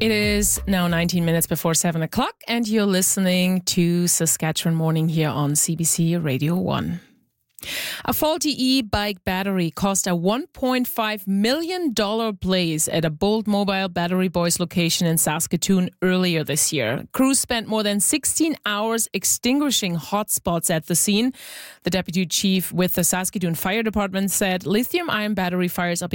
It is now 19 minutes before 7 o'clock, and you're listening to Saskatchewan Morning here on CBC Radio 1. A faulty e-bike battery caused a $1.5 million blaze at a Bold Mobile Battery Boys location in Saskatoon earlier this year. Crews spent more than 16 hours extinguishing hotspots at the scene. The deputy chief with the Saskatoon Fire Department said lithium-ion battery fires up